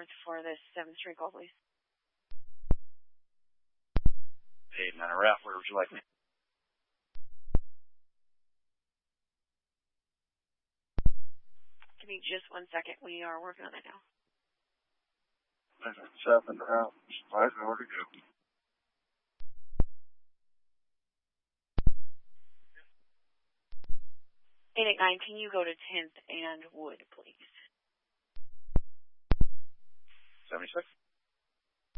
north for this 7th Street call, please. Hey, man, Ralph, where would you like me? Give me just 1 second. We are working on it now. 7 Ralph, where to go? 889, can you go to 10th and Wood, please? 76.